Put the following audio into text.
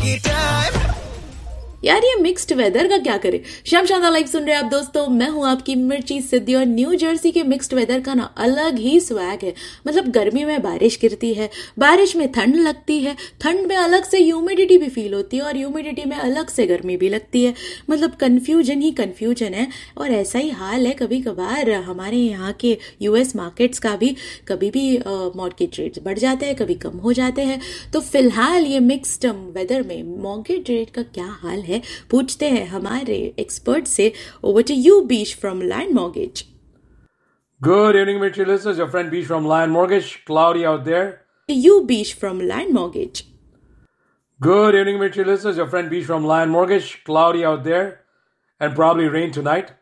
यार ये mixed weather का क्या करे। शाम शानदार लाइव सुन रहे हैं आप दोस्तों, मैं हूं आपकी मिर्ची सिद्धि। और न्यू जर्सी के मिक्स्ड वेदर का ना अलग ही स्वैग है। मतलब गर्मी में बारिश गिरती है, बारिश में ठंड लगती है, ठंड में अलग से ह्यूमिडिटी भी फील होती है और ह्यूमिडिटी में अलग से गर्मी भी लगती है। मतलब कन्फ्यूजन ही कन्फ्यूजन है। और ऐसा ही हाल है कभी कभार हमारे यहाँ के यूएस मार्केट्स का भी। कभी भी मॉर्गेज रेट्स बढ़ जाते हैं, कभी कम हो जाते हैं। तो फिलहाल ये मिक्स्ड वेदर में मॉर्गेज रेट का क्या हाल है पूछते हैं हमारे एक्सपर्ट से। Over to you बीश from land mortgage. Good evening, Mirchi listeners. Your friend Beach from Lion Mortgage. Cloudy out there. You Beach from Lion Mortgage. Good evening, Mirchi listeners. Your friend Beach from Lion Mortgage. Cloudy out there, and probably rain tonight.